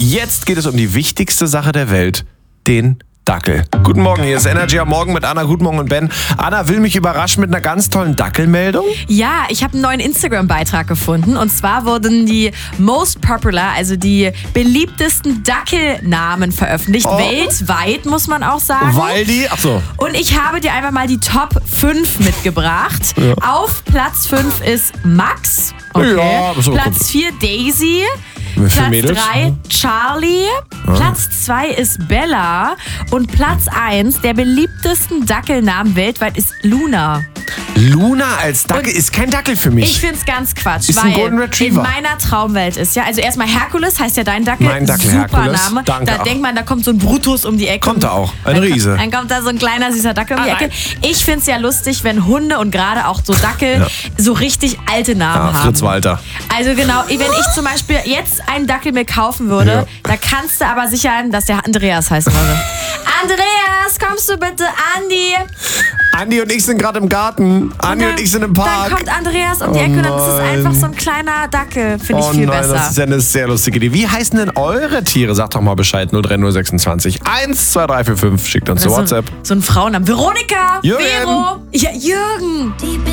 Jetzt geht es um die wichtigste Sache der Welt, den Dackel. Guten Morgen, hier ist Energy am Morgen mit Anna, guten Morgen und Ben. Anna will mich überraschen mit einer ganz tollen Dackelmeldung. Ja, ich habe einen neuen Instagram-Beitrag gefunden. Und zwar wurden die most popular, also die beliebtesten Dackelnamen veröffentlicht. Weltweit, muss man auch sagen. Weil die, Und ich habe dir einfach mal die Top 5 mitgebracht. Ja. Auf Platz 5 ist Max. Okay. Ja, so Platz 4 Daisy. Für Platz Mädels? 3 Charlie. Platz 2 ist Bella. Und Platz 1 der beliebtesten Dackelnamen weltweit ist Luna. Luna als Dackel ist kein Dackel für mich. Ich find's ganz Quatsch, ist weil ein Golden Retriever. In meiner Traumwelt ist also erstmal Herkules heißt ja dein Dackel. Mein Dackel Super Herkules. Name. Danke Da denkt man, da kommt so ein Brutus um die Ecke. Kommt da auch, ein Riese. Dann kommt da so ein kleiner süßer Dackel um die Ecke. Ich find's ja lustig, wenn Hunde und gerade auch so Dackel so richtig alte Namen haben. Fritz Walter. Also genau, wenn ich zum Beispiel jetzt einen Dackel mir kaufen würde, da kannst du aber sicher sein, dass der Andreas heißen würde. Andreas, kommst du bitte, Andi? Andi und ich sind gerade im Garten. Andi und ich sind im Park. Dann kommt Andreas um die Ecke und dann ist es einfach so ein kleiner Dackel. Finde ich viel besser. Das ist ja eine sehr lustige Idee. Wie heißen denn eure Tiere? Sagt doch mal Bescheid. 03026 12345. Schickt uns zu WhatsApp. So ein Frauenname. Veronika, Jürgen. Vero. Ja, Jürgen.